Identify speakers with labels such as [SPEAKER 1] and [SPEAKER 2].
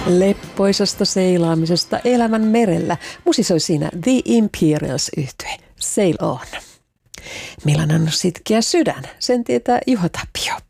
[SPEAKER 1] Leppoisasta seilaamisesta elämän merellä musisoi siinä The Imperials -yhtye Sail On. Millan on sitkeä sydän, sen tietää Juha Tapio.